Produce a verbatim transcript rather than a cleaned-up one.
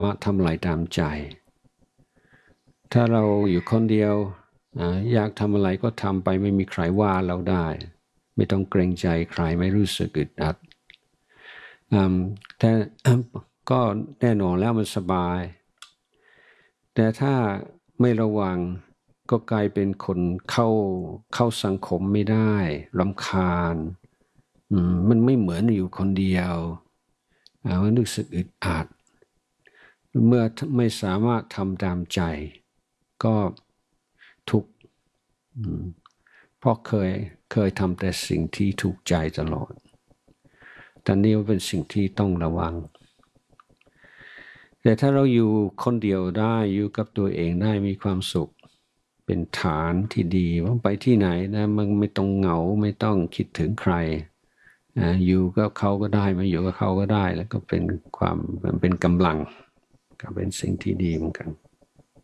ารถทำอะไรตามใจถ้าเราอยู่คนเดียวอยากทำอะไรก็ทำไปไม่มีใครว่าเราได้ไม่ต้องเกรงใจใครไม่รู้สึกอึดอัดแต่ก็แน่นอนแล้วมันสบายแต่ถ้าไม่ระวังก็กลายเป็นคนเข้าเข้าสังคมไม่ได้รำคาญมันไม่เหมือนอยู่คนเดียวมันรู้สึกอึดอัดเมื่อไม่สามารถทำตามใจก็ทุกข์เพราะเคยเคยทำแต่สิ่งที่ถูกใจตลอดแต่นี่เป็นสิ่งที่ต้องระวังแต่ถ้าเราอยู่คนเดียวได้อยู่กับตัวเองได้มีความสุขเป็นฐานที่ดีว่าไปที่ไหนนะมันไม่ต้องเหงาไม่ต้องคิดถึงใครอยู่กับเขาก็ได้ไม่อยู่กับเขาก็ได้แล้วก็เป็นความเป็นกำลังก็เป็นสิ่งที่ดีเหมือนกัน